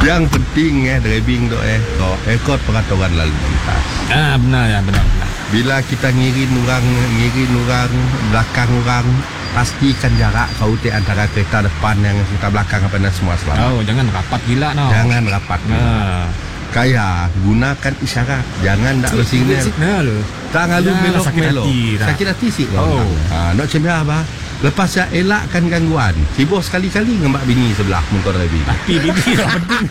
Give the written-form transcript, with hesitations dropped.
Yang penting driving tu ikut peraturan lalu lintas. Benar ya, benar. Bila kita ngirin orang belakang orang, pastikan jarak kau antara kereta depan yang kereta belakang apa dan semua selamat. Jangan rapat gila Jangan rapat. Kaya gunakan isyarat. Jangan nak bersignal. Tak ngalu melok. Sakit hati sih. Nak cemia apa? Lepas saya elakkan gangguan. Sibuk sekali-kali ngembak bini sebelah muka driving. Tapi bini tak penting.